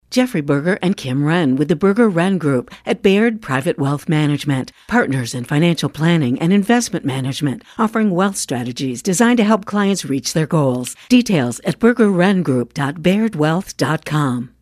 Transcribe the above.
Jeffrey Berger and Kim Wren with the Berger Wren Group at Baird Private Wealth Management, partners in financial planning and investment management, offering wealth strategies designed to help clients reach their goals. Details at bergerwrengroup.bairdwealth.com.